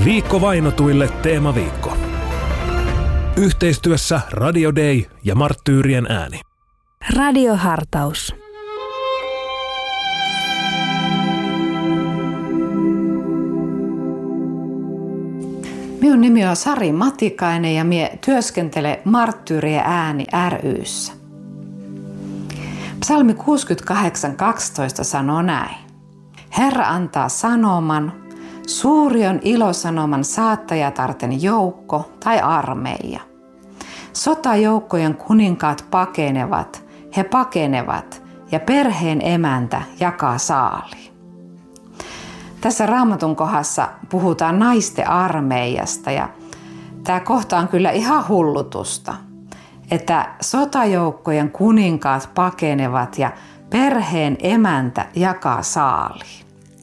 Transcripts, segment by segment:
Viikko vainotuille teemaviikko. Yhteistyössä Radio Day ja Marttyyrien ääni. Radiohartaus. Minun nimi on Sari Matikainen ja minä työskentelen Marttyyrien ääni ry:ssä. Psalmi 68:12 sanoo näin. Herra antaa sanoman, suuri on ilosanoman saattajatarten joukko tai armeija. Sotajoukkojen kuninkaat pakenevat, he pakenevat ja perheen emäntä jakaa saaliin. Tässä Raamatun kohdassa puhutaan naisten armeijasta ja tämä kohta on kyllä ihan hullutusta, että sotajoukkojen kuninkaat pakenevat ja perheen emäntä jakaa saaliin.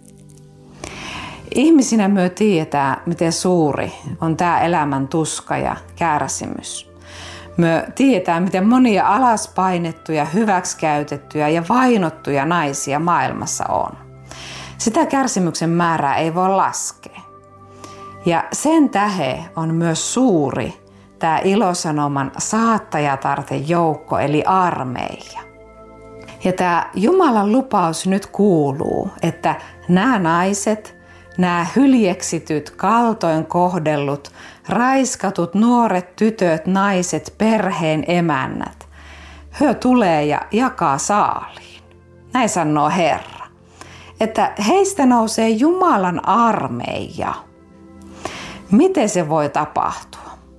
Ihmisinä me tiedetään, miten suuri on tämä elämän tuska ja kärsimys. Me tiedetään, miten monia alaspainettuja, hyväksikäytettyjä ja vainottuja naisia maailmassa on. Sitä kärsimyksen määrää ei voi laskea. Ja sen tähden on myös suuri tämä ilosanoman saattajatarten joukko eli armeija. Ja tämä Jumalan lupaus nyt kuuluu, että nämä naiset, nämä hyljeksityt, kaltoin kohdellut, raiskatut nuoret tytöt, naiset, perheen emännät, he tulee ja jakaa saaliin. Näin sanoo Herra. Että heistä nousee Jumalan armeija. Miten se voi tapahtua?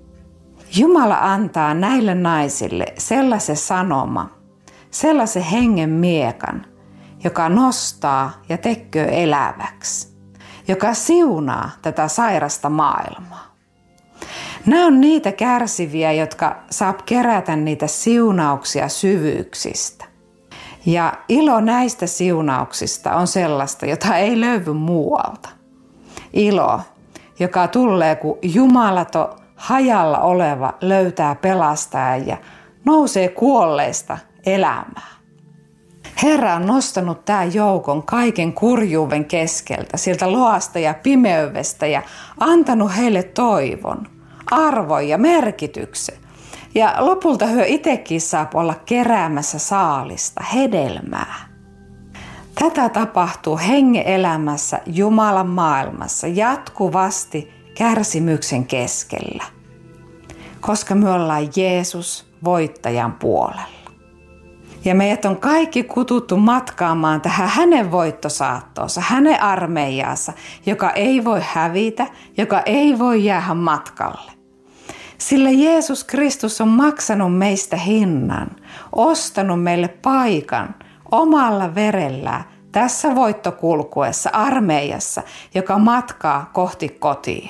Jumala antaa näille naisille sellaisen sanoma, sellaisen hengen miekan, joka nostaa ja tekee eläväksi, joka siunaa tätä sairasta maailmaa. Nämä on niitä kärsiviä, jotka saa kerätä niitä siunauksia syvyyksistä. Ja ilo näistä siunauksista on sellaista, jota ei löydy muualta. Ilo, joka tulee, kun jumalaton hajalla oleva löytää pelastajan ja nousee kuolleista elämään. Herra on nostanut tämän joukon kaiken kurjuuden keskeltä, sieltä loasta ja pimeydestä ja antanut heille toivon, arvon ja merkityksen. Ja lopulta he itsekin saa olla keräämässä saalista, hedelmää. Tätä tapahtuu hengen elämässä Jumalan maailmassa jatkuvasti kärsimyksen keskellä, koska me ollaan Jeesus voittajan puolella. Ja meidät on kaikki kututtu matkaamaan tähän hänen voittosaattoonsa, hänen armeijaansa, joka ei voi hävitä, joka ei voi jäädä matkalle. Sillä Jeesus Kristus on maksanut meistä hinnan, ostanut meille paikan omalla verellään tässä voittokulkuessa, armeijassa, joka matkaa kohti kotia.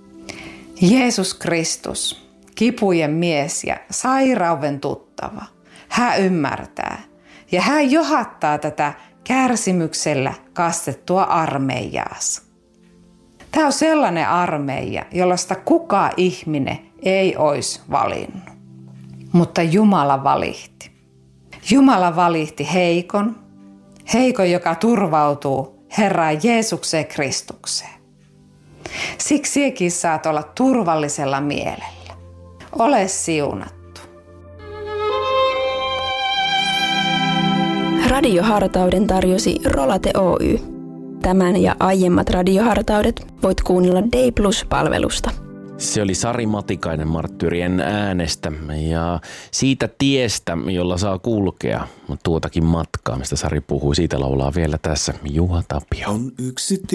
Jeesus Kristus, kipujen mies ja sairauden tuttava, hän ymmärtää ja hän johattaa tätä kärsimyksellä kastettua armeijaansa. Tämä on sellainen armeija, jollaista kukaan ihminen ei olisi valinnut, mutta Jumala valihti. Jumala valihti heikon, joka turvautuu Herraan Jeesukseen Kristukseen. Siksi sinäkin saat olla turvallisella mielellä. Ole siunattu. Radiohartauden tarjosi Rolate Oy. Tämän ja aiemmat radiohartaudet voit kuunnella Day Plus-palvelusta. Se oli Sari Matikainen Marttyyrien äänestä ja siitä tiestä, jolla saa kulkea tuotakin matkaa, mistä Sari puhui. Siitä laulaa vielä tässä Juha Tapio. On yksi